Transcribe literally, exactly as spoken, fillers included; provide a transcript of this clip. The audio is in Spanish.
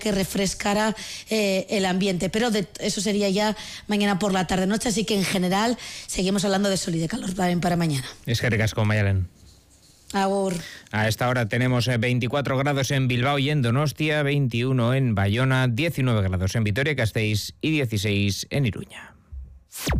que refrescara eh, el ambiente, pero de, eso sería ya mañana por la tarde-noche, así que en general seguimos hablando de sol y de calor también para mañana. Eskerrik asko, Maialen. Agur. A esta hora tenemos veinticuatro grados en Bilbao y en Donostia, veintiuno en Bayona, diecinueve grados en Vitoria-Gasteiz y dieciséis en Iruña.